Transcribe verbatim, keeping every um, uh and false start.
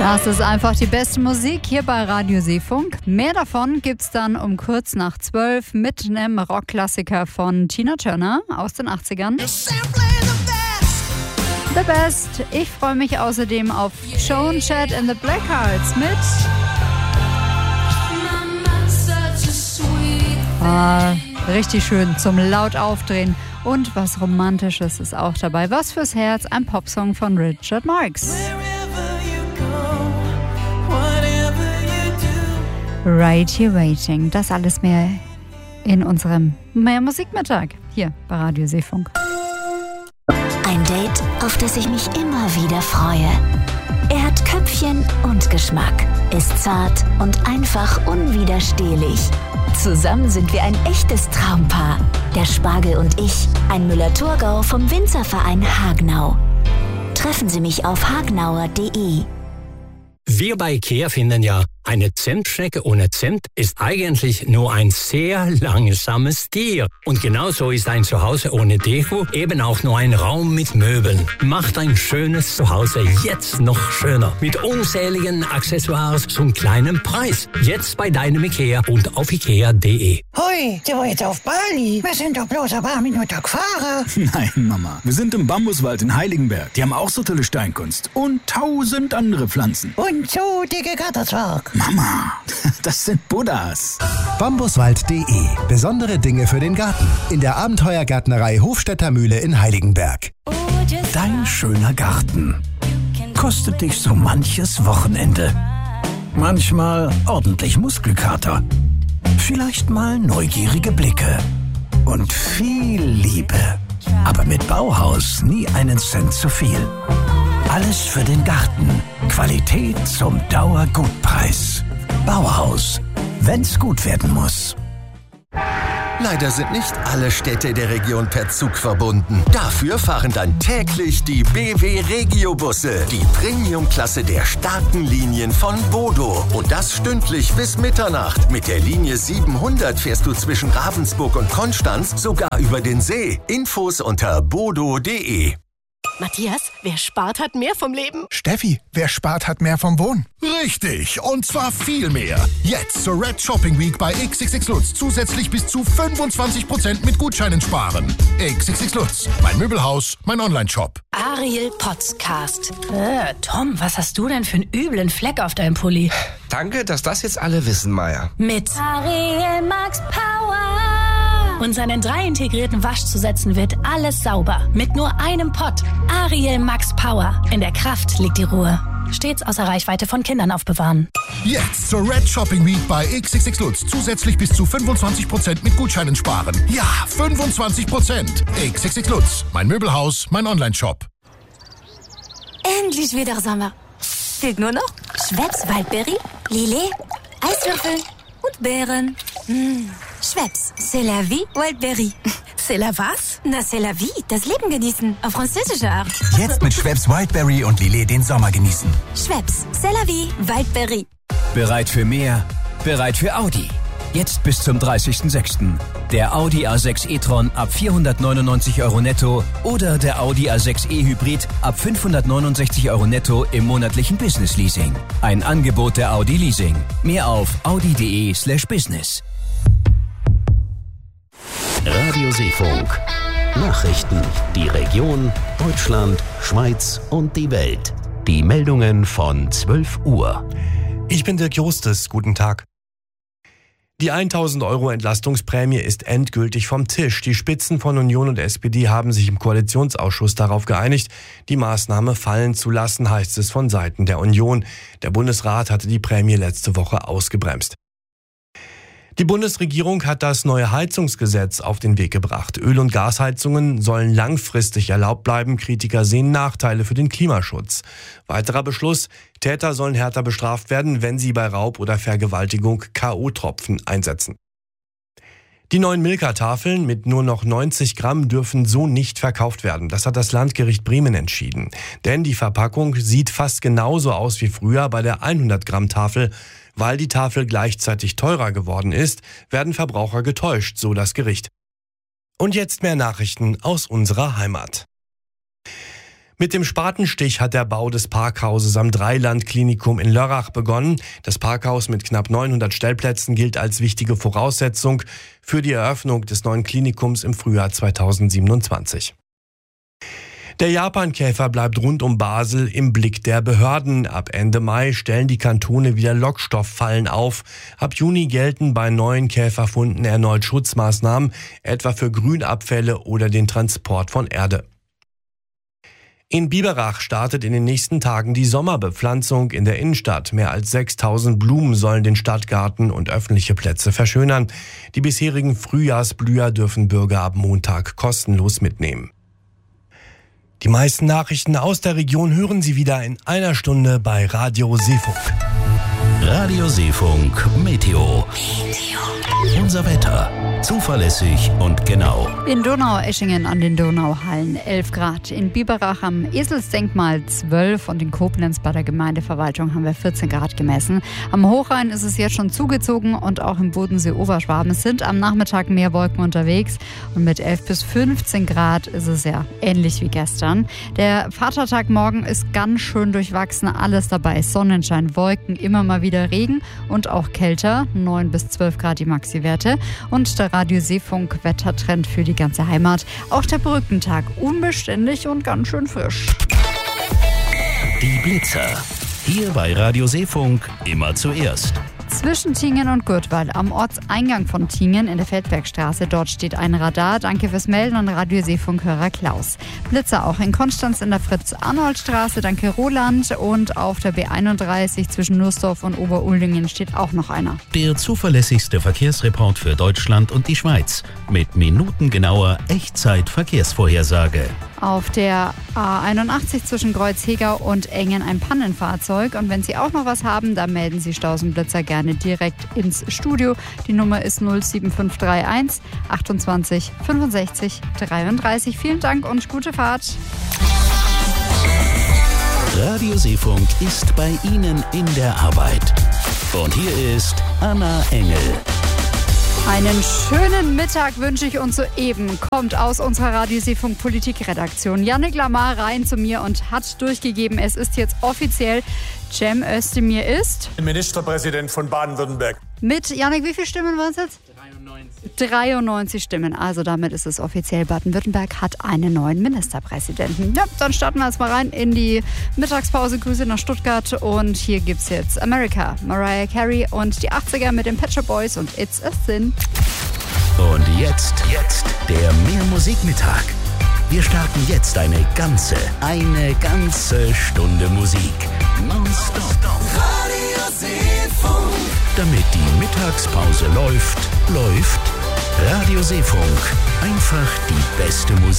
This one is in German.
Das ist einfach die beste Musik hier bei Radio Seefunk. Mehr davon gibt's dann um kurz nach zwölf mit einem Rockklassiker von Tina Turner aus den achtzigern. The Best. Ich freue mich außerdem auf Joan Jett and the Blackhearts mit ah, richtig schön zum laut aufdrehen. Und was Romantisches ist auch dabei. Was fürs Herz, ein Popsong von Richard Marx. Right Here Waiting. Das alles mehr in unserem Mehr Musikmittag hier bei Radio Seefunk. Ein Date, auf das ich mich immer wieder freue. Er hat Köpfchen und Geschmack, ist zart und einfach unwiderstehlich. Zusammen sind wir ein echtes Traumpaar. Der Spargel und ich, ein Müller-Thurgau vom Winzerverein Hagenau. Treffen Sie mich auf hagenauer punkt de. Wir bei IKEA finden ja, eine Zimtschnecke ohne Zimt ist eigentlich nur ein sehr langsames Tier. Und genauso ist ein Zuhause ohne Deko eben auch nur ein Raum mit Möbeln. Macht ein schönes Zuhause jetzt noch schöner. Mit unzähligen Accessoires zum kleinen Preis. Jetzt bei deinem IKEA und auf ikea punkt de. Hui, sind wir jetzt auf Bali? Wir sind doch bloß ein paar Minuten gefahren. Nein, Mama. Wir sind im Bambuswald in Heiligenberg. Die haben auch so tolle Steinkunst. Und tausend andere Pflanzen. Und so dicke Gatterzwerg. Mama, das sind Buddhas. Bambuswald punkt de. Besondere Dinge für den Garten. In der Abenteuergärtnerei Hofstädter Mühle in Heiligenberg. Dein schöner Garten kostet dich so manches Wochenende. Manchmal ordentlich Muskelkater. Vielleicht mal neugierige Blicke. Und viel Liebe. Aber mit Bauhaus nie einen Cent zu viel. Alles für den Garten. Qualität zum Dauergutpreis. Bauhaus. Wenn's gut werden muss. Leider sind nicht alle Städte der Region per Zug verbunden. Dafür fahren dann täglich die B W Regio-Busse, die Premium-Klasse der starken Linien von Bodo. Und das stündlich bis Mitternacht. Mit der Linie siebenhundert fährst du zwischen Ravensburg und Konstanz sogar über den See. Infos unter bodo punkt de. Matthias, wer spart, hat mehr vom Leben. Steffi, wer spart, hat mehr vom Wohnen. Richtig, und zwar viel mehr. Jetzt zur Red Shopping Week bei X X X Lutz zusätzlich bis zu fünfundzwanzig Prozent mit Gutscheinen sparen. X X X Lutz, mein Möbelhaus, mein Online-Shop. Ariel Podcast. Äh, Tom, was hast du denn für einen üblen Fleck auf deinem Pulli? Danke, dass das jetzt alle wissen, Maya. Mit Ariel Max Power. Und seinen drei integrierten Waschzusätzen wird alles sauber. Mit nur einem Pott. Ariel Max Power. In der Kraft liegt die Ruhe. Stets außer Reichweite von Kindern aufbewahren. Jetzt zur Red Shopping Week bei X X X Lutz. Zusätzlich bis zu fünfundzwanzig Prozent mit Gutscheinen sparen. Ja, fünfundzwanzig Prozent. X X X Lutz. Mein Möbelhaus, mein Online-Shop. Endlich wieder Sommer. Fehlt nur noch Schweppes Waldberry, Lillet, Eiswürfel und Beeren. Mmh. Schweppes, c'est la vie, Wildberry. C'est la was? Na, c'est la vie, das Leben genießen, auf französische Art. Jetzt mit Schweppes Wildberry und Lillet den Sommer genießen. Schweppes, c'est la vie, Wildberry. Bereit für mehr? Bereit für Audi. Jetzt bis zum dreißigsten sechsten Der Audi A sechs e-tron ab vierhundertneunundneunzig Euro netto oder der Audi A sechs e Hybrid ab fünfhundertneunundsechzig Euro netto im monatlichen Business Leasing. Ein Angebot der Audi Leasing. Mehr auf audi punkt de slash business. Radio Seefunk. Nachrichten. Die Region, Deutschland, Schweiz und die Welt. Die Meldungen von zwölf Uhr. Ich bin Dirk Justes. Guten Tag. Die tausend Euro Entlastungsprämie ist endgültig vom Tisch. Die Spitzen von Union und S P D haben sich im Koalitionsausschuss darauf geeinigt, die Maßnahme fallen zu lassen, heißt es von Seiten der Union. Der Bundesrat hatte die Prämie letzte Woche ausgebremst. Die Bundesregierung hat das neue Heizungsgesetz auf den Weg gebracht. Öl- und Gasheizungen sollen langfristig erlaubt bleiben. Kritiker sehen Nachteile für den Klimaschutz. Weiterer Beschluss: Täter sollen härter bestraft werden, wenn sie bei Raub oder Vergewaltigung K O-Tropfen einsetzen. Die neuen Milka-Tafeln mit nur noch neunzig Gramm dürfen so nicht verkauft werden. Das hat das Landgericht Bremen entschieden. Denn die Verpackung sieht fast genauso aus wie früher bei der hundert Gramm Tafel. Weil die Tafel gleichzeitig teurer geworden ist, werden Verbraucher getäuscht, so das Gericht. Und jetzt mehr Nachrichten aus unserer Heimat. Mit dem Spatenstich hat der Bau des Parkhauses am Dreiland-Klinikum in Lörrach begonnen. Das Parkhaus mit knapp neunhundert Stellplätzen gilt als wichtige Voraussetzung für die Eröffnung des neuen Klinikums im Frühjahr zweitausendsiebenundzwanzig. Der Japankäfer bleibt rund um Basel im Blick der Behörden. Ab Ende Mai stellen die Kantone wieder Lockstofffallen auf. Ab Juni gelten bei neuen Käferfunden erneut Schutzmaßnahmen, etwa für Grünabfälle oder den Transport von Erde. In Biberach startet in den nächsten Tagen die Sommerbepflanzung in der Innenstadt. Mehr als sechstausend Blumen sollen den Stadtgarten und öffentliche Plätze verschönern. Die bisherigen Frühjahrsblüher dürfen Bürger ab Montag kostenlos mitnehmen. Die meisten Nachrichten aus der Region hören Sie wieder in einer Stunde bei Radio Seefunk. Radio Seefunk Meteo. Unser Wetter. Zuverlässig und genau. In Donaueschingen an den Donauhallen elf Grad. In Biberach am Eselsdenkmal zwölf und in Koblenz bei der Gemeindeverwaltung haben wir vierzehn Grad gemessen. Am Hochrhein ist es jetzt schon zugezogen und auch im Bodensee-Oberschwaben sind am Nachmittag mehr Wolken unterwegs. Und mit elf bis fünfzehn Grad ist es ja ähnlich wie gestern. Der Vatertag morgen ist ganz schön durchwachsen. Alles dabei. Sonnenschein, Wolken, immer mal wieder Regen und auch kälter. neun bis zwölf Grad die Maxi-Werte. Und der Radio Seefunk Wettertrend für die ganze Heimat. Auch der Brückentag unbeständig und ganz schön frisch. Die Blitzer. Hier bei Radio Seefunk immer zuerst. Zwischen Tingen und Gürtwall am Ortseingang von Tingen in der Feldbergstraße. Dort steht ein Radar. Danke fürs Melden an Radio Seefunkhörer Klaus. Blitzer auch in Konstanz in der Fritz-Arnold-Straße. Danke Roland. Und auf der B einunddreißig zwischen Nussdorf und Oberuldingen steht auch noch einer. Der zuverlässigste Verkehrsreport für Deutschland und die Schweiz. Mit minutengenauer Echtzeit-Verkehrsvorhersage. Auf der A einundachtzig zwischen Kreuzhegau und Engen ein Pannenfahrzeug. Und wenn Sie auch noch was haben, dann melden Sie Staus und Blitzer gerne direkt ins Studio. Die Nummer ist null sieben fünf drei eins achtundzwanzig fünfundsechzig dreiunddreißig. Vielen Dank und gute Fahrt. Radio Seefunk ist bei Ihnen in der Arbeit. Und hier ist Anna Engel. Einen schönen Mittag wünsche ich uns soeben. Kommt aus unserer Radio Seefunk Politikredaktion Yannick Lamar rein zu mir und hat durchgegeben, es ist jetzt offiziell, Cem Özdemir ist Ministerpräsident von Baden-Württemberg. Mit, Yannick, wie viele Stimmen waren es jetzt? dreiundneunzig. dreiundneunzig Stimmen. Also damit ist es offiziell, Baden-Württemberg hat einen neuen Ministerpräsidenten. Ja, dann starten wir jetzt mal rein in die Mittagspause. Grüße nach Stuttgart. Und hier gibt's jetzt America, Mariah Carey und die achtziger mit den Pet Shop Boys und It's a Sin. Und jetzt, jetzt der Mehr-Musik-Mittag. Wir starten jetzt eine ganze, eine ganze Stunde Musik. Nonstop. Radio Seefunk. Damit die Mittagspause läuft, läuft Radio Seefunk. Einfach die beste Musik.